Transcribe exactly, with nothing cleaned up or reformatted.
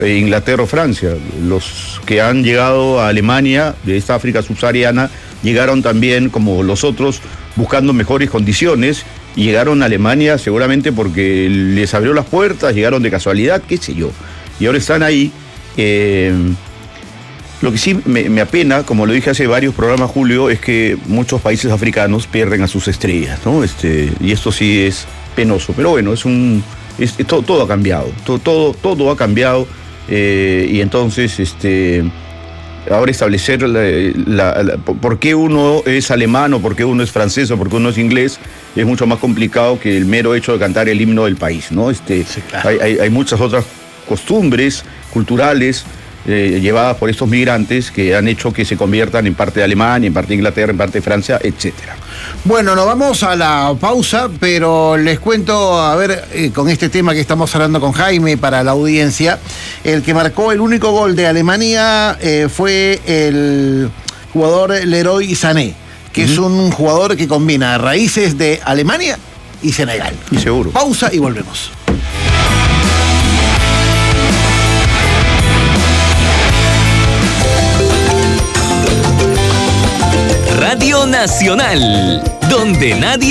Inglaterra o Francia. Los que han llegado a Alemania, de esta África subsahariana, llegaron también, como los otros, buscando mejores condiciones, y llegaron a Alemania seguramente porque les abrió las puertas, llegaron de casualidad, qué sé yo. Y ahora están ahí. Eh, lo que sí me, me apena, como lo dije hace varios programas, Julio, es que muchos países africanos pierden a sus estrellas, ¿no? Este, y esto sí es penoso. Pero bueno, es un... Es, todo, todo ha cambiado, todo, todo, todo ha cambiado. Eh, y entonces, este, ahora establecer la, la, la, por qué uno es alemán o por qué uno es francés o por qué uno es inglés es mucho más complicado que el mero hecho de cantar el himno del país, ¿no? Este, sí, claro. hay, hay, hay muchas otras costumbres culturales eh, llevadas por estos migrantes que han hecho que se conviertan en parte de Alemania, en parte de Inglaterra, en parte de Francia, etcétera. Bueno, nos vamos a la pausa, pero les cuento, a ver, eh, con este tema que estamos hablando con Jaime para la audiencia, el que marcó el único gol de Alemania eh, fue el jugador Leroy Sané, que uh-huh. es un jugador que combina raíces de Alemania y Senegal. Y seguro. Pausa y volvemos. Radio Nacional, donde nadie